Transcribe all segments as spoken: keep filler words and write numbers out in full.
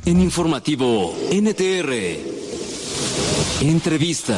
En Informativo N T R. Entrevista.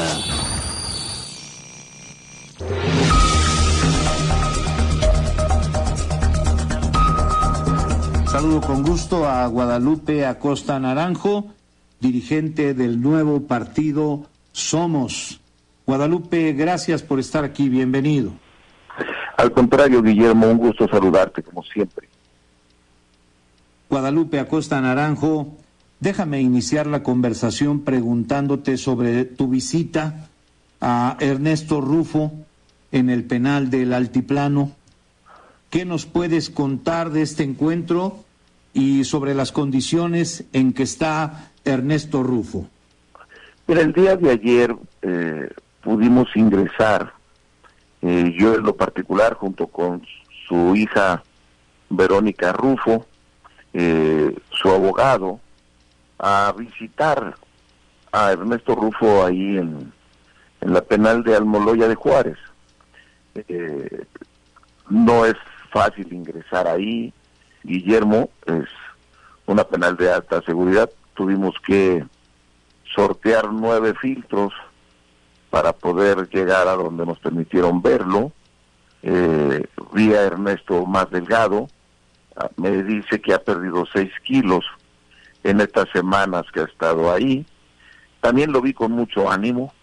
Saludo con gusto a Guadalupe Acosta Naranjo, dirigente del nuevo partido Somos. Guadalupe, gracias por estar aquí, bienvenido. Al contrario, Guillermo, un gusto saludarte como siempre. Guadalupe Acosta Naranjo, déjame iniciar la conversación preguntándote sobre tu visita a Ernesto Rufo en el penal del Altiplano. ¿Qué nos puedes contar de este encuentro y sobre las condiciones en que está Ernesto Rufo? Mira, el día de ayer eh, pudimos ingresar, eh, yo en lo particular, junto con su hija Verónica Rufo, eh, su abogado, a visitar a Ernesto Rufo ahí en, en la penal de Almoloya de Juárez. Eh, no es fácil ingresar ahí, Guillermo, es una penal de alta seguridad. Tuvimos que sortear nueve filtros para poder llegar a donde nos permitieron verlo. Eh, vi a Ernesto más delgado, me dice que ha perdido seis kilos en estas semanas que ha estado ahí. También lo vi con mucho ánimo,